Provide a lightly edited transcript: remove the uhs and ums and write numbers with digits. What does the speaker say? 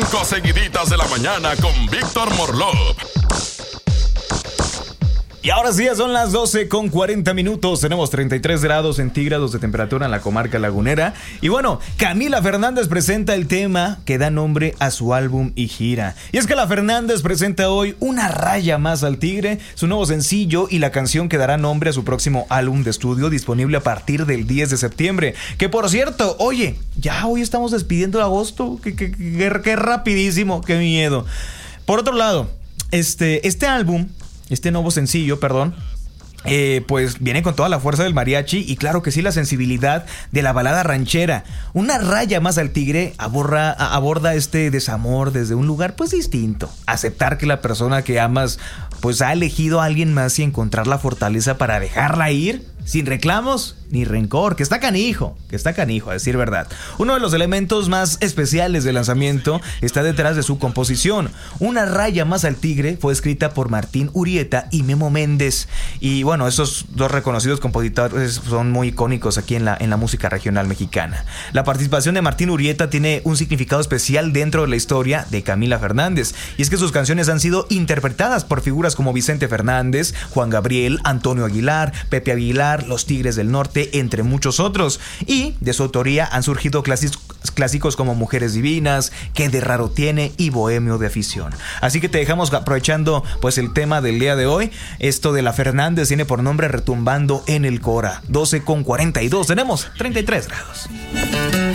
5 seguiditas de la mañana con Víctor Morlov. Y ahora sí, son las 12:40. Tenemos 33 grados centígrados de temperatura en la comarca lagunera. Y bueno, Camila Fernández presenta el tema que da nombre a su álbum y gira. Y es que la Fernández presenta hoy Una raya más al tigre, su nuevo sencillo y la canción que dará nombre a su próximo álbum de estudio, disponible a partir del 10 de septiembre. Que por cierto, oye, ya hoy estamos despidiendo agosto. Qué rapidísimo, qué miedo. Por otro lado, este nuevo sencillo, pues viene con toda la fuerza del mariachi y claro que sí, la sensibilidad de la balada ranchera. Una raya más al tigre aborda este desamor desde un lugar pues distinto. Aceptar que la persona que amas pues ha elegido a alguien más y encontrar la fortaleza para dejarla ir sin reclamos ni rencor, que está canijo, a decir verdad. Uno de los elementos más especiales del lanzamiento está detrás de su composición. Una raya más al tigre fue escrita por Martín Urieta y Memo Méndez. Y bueno, esos dos reconocidos compositores son muy icónicos aquí en la música regional mexicana. La participación de Martín Urieta tiene un significado especial dentro de la historia de Camila Fernández. Y es que sus canciones han sido interpretadas por figuras como Vicente Fernández, Juan Gabriel, Antonio Aguilar, Pepe Aguilar, Los Tigres del Norte, entre muchos otros. Y de su autoría han surgido clásicos como Mujeres Divinas, Qué de raro tiene y Bohemio de afición. Así que te dejamos aprovechando pues el tema del día de hoy. Esto de la Fernández tiene por nombre Retumbando en el Cora. 12:42. Tenemos 33 grados.